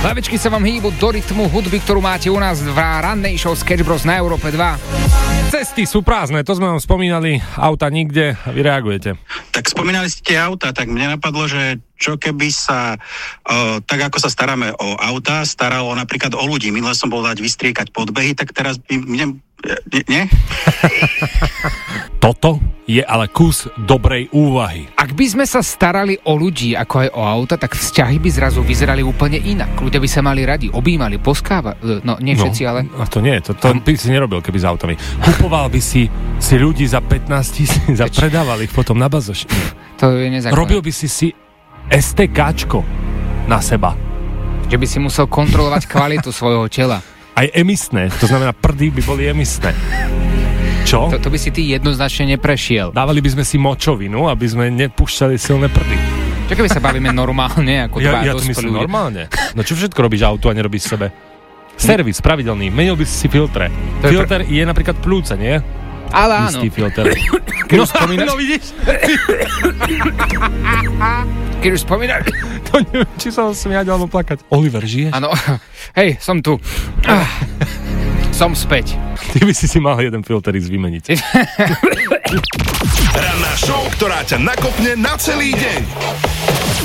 Hlavičky sa vám hýbu do rytmu hudby, ktorú máte u nás v rannej show Sketch Bros na Európe 2. Cesty sú prázdne, to sme vám spomínali, auta nikde, a vy reagujete. Tak spomínali ste auta, tak mne napadlo, že čo keby sa, tak ako sa staráme o auta, staralo napríklad o ľudí. Minule som bol dať vystriekať podbehy, tak teraz by mne... Nie? Toto je ale kus dobrej úvahy. Ak by sme sa starali o ľudí ako aj o auta, tak vzťahy by zrazu vyzerali úplne inak. Ľudia by sa mali radi, objímali, poskávali. No, nie všetci, ale... A to nie, to by si nerobil, keby s autami. Kupoval by si ľudí za 15 000 a predával ich potom na bazoši. To je nezákonné. Robil by si STKčko na seba. Že by si musel kontrolovať kvalitu svojho tela. Aj emisné, to znamená prdy by boli emisné. Čo? To by si ty jednoznačne neprešiel. Dávali by sme si močovinu, aby sme nepúšťali silné prdy. Čo keby sa bavíme normálne, ako dva Ja to myslím normálne. No čo všetko robíš autu a nerobíš sebe? Servis pravidelný, menil by si filtre. Filter je napríklad plúca, nie? Ale áno. Istý filter. No vidíš? Keď už spomínaš... To neviem, či sa smiať alebo plakať. Oliver, žiješ? Áno, hej, som tu. Som späť. Ty by si mal jeden filter ísť vymeniť. Ranná show, ktorá ťa nakopne na celý deň.